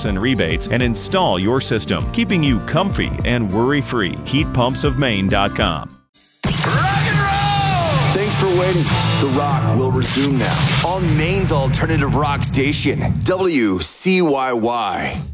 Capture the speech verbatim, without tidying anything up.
gas and rebates and install your system, keeping you comfy and worry-free. heat pumps of maine dot com. Thanks for waiting. The Rock will resume now on Maine's alternative rock station, W C Y Y.